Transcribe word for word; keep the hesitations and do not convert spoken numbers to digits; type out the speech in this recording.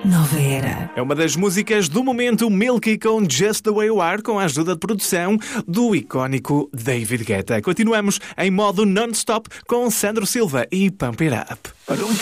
Nova Era. É uma das músicas do momento, Milky com Just the Way You Are, com a ajuda de produção do icónico David Guetta. Continuamos em modo non-stop com Sandro Silva e Pump It Up.